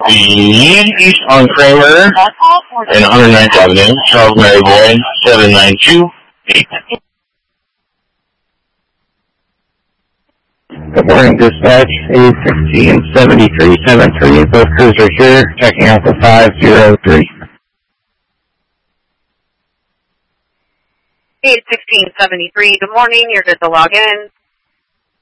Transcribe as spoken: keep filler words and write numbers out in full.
Speed east on Kramer and one hundred ninth Avenue, Charles Mary Boyd, seven nine two eight. Good morning, dispatch. A sixteen seventy-three seventy-three. Both crews are here, checking out the five zero three. eight sixteen seventy-three, good morning, you're good to log in.